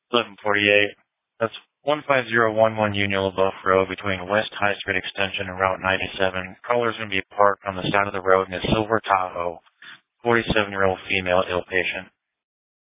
1148. That's 15011 Union LaBeouf Road between West High Street Extension and Route 97. Caller's going to be parked on the side of the road in a silver Tahoe. 47-year-old female ill patient.